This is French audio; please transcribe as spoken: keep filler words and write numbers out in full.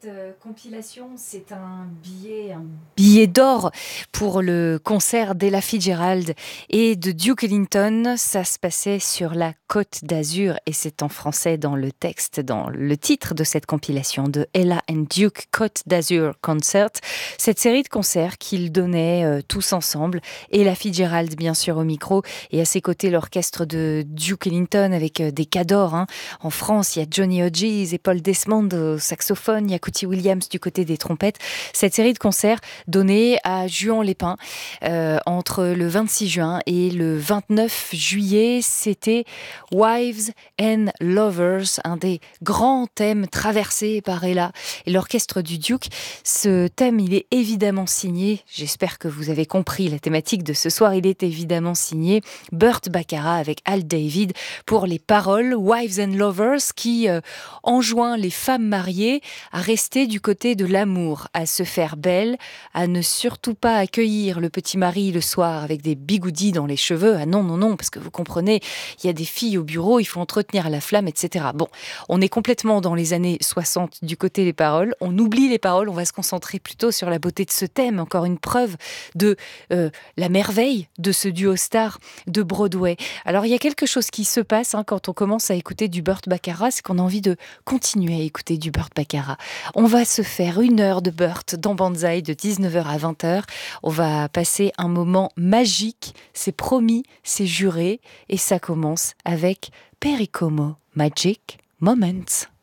Cette euh, compilation, c'est un billet, un billet d'or pour le concert d'Ella Fitzgerald et de Duke Ellington. Ça se passait sur la Côte d'Azur et c'est en français dans le texte, dans le titre de cette compilation de Ella and Duke Côte d'Azur Concert. Cette série de concerts qu'ils donnaient euh, tous ensemble. Ella Fitzgerald, bien sûr, au micro et à ses côtés l'orchestre de Duke Ellington avec euh, des cadors. Hein. En France, il y a Johnny Hodges et Paul Desmond au saxophone. Il y a Cootie Williams du côté des trompettes. Cette série de concerts donnée à Juan-les-Pins euh, entre le vingt-six juin et le vingt-neuf juillet, c'était Wives and Lovers, un des grands thèmes traversés par Ella et l'orchestre du Duke. Ce thème, il est évidemment signé, j'espère que vous avez compris la thématique de ce soir, il est évidemment signé Burt Bacharach avec Al David pour les paroles. Wives and Lovers qui euh, enjoint les femmes mariées à rester du côté de l'amour, à se faire belle, à ne surtout pas accueillir le petit mari le soir avec des bigoudis dans les cheveux. Ah non, non, non, parce que vous comprenez, il y a des filles au bureau, il faut entretenir la flamme, et cetera. Bon, on est complètement dans les années soixante du côté des paroles. On oublie les paroles, on va se concentrer plutôt sur la beauté de ce thème. Encore une preuve de euh, la merveille de ce duo star de Broadway. Alors, il y a quelque chose qui se passe hein, quand on commence à écouter du Burt Bacharach, c'est qu'on a envie de continuer à écouter du Burt Bacharach. On va se faire une heure de Burt dans Banzai de dix-neuf heures à vingt heures. On va passer un moment magique, c'est promis, c'est juré, et ça commence avec Perry Como, Magic Moments.